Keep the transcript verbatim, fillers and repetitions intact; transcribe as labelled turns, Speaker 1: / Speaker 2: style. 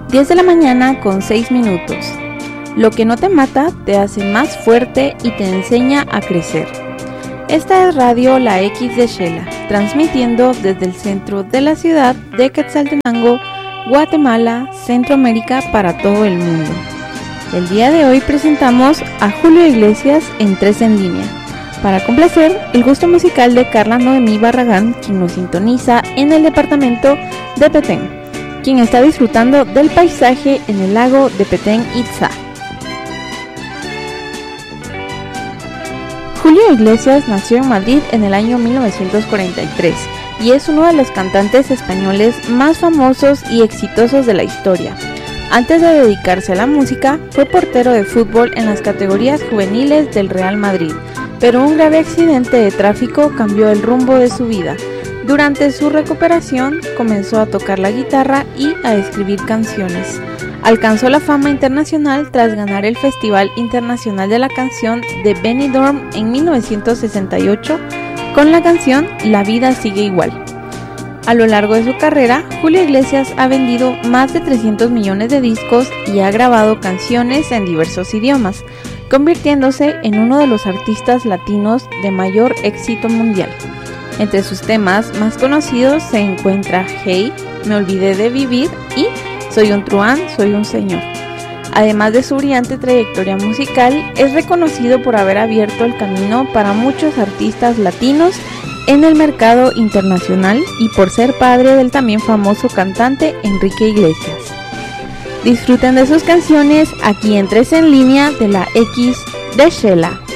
Speaker 1: diez de la mañana con seis minutos. Lo que no te mata te hace más fuerte y te enseña a crecer. Esta es Radio La X de Xela, transmitiendo desde el centro de la ciudad de Quetzaltenango, Guatemala, Centroamérica, para todo el mundo. El día de hoy presentamos a Julio Iglesias en Tres en Línea, para complacer el gusto musical de Carla Noemí Barragán, quien nos sintoniza en el departamento de Petén, quien está disfrutando del paisaje en el lago de Petén Itzá. Julio Iglesias nació en Madrid en el año mil novecientos cuarenta y tres y es uno de los cantantes españoles más famosos y exitosos de la historia. Antes de dedicarse a la música, fue portero de fútbol en las categorías juveniles del Real Madrid, pero un grave accidente de tráfico cambió el rumbo de su vida. Durante su recuperación, comenzó a tocar la guitarra y a escribir canciones. Alcanzó la fama internacional tras ganar el Festival Internacional de la Canción de Benidorm en mil novecientos sesenta y ocho con la canción La vida sigue igual. A lo largo de su carrera, Julio Iglesias ha vendido más de trescientos millones de discos y ha grabado canciones en diversos idiomas, convirtiéndose en uno de los artistas latinos de mayor éxito mundial. Entre sus temas más conocidos se encuentra Hey, Me olvidé de vivir y Soy un truán, soy un señor. Además de su brillante trayectoria musical, es reconocido por haber abierto el camino para muchos artistas latinos en el mercado internacional y por ser padre del también famoso cantante Enrique Iglesias. Disfruten de sus canciones aquí en Tres en Línea de la X de Xela.